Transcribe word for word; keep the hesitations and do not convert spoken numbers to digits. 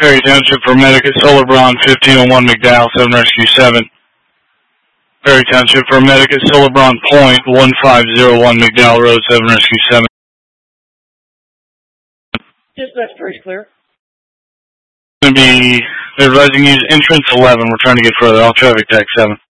Perry Township for medic at Solebron, fifteen oh one McDowell, seven Rescue seven. Perry Township for medic at Solebron Point, one five zero one McDowell Road, seven Rescue seven. Dispatch, Perry's clear. Going to be, they're advising use entrance eleven. We're trying to get further. All traffic, tax seven.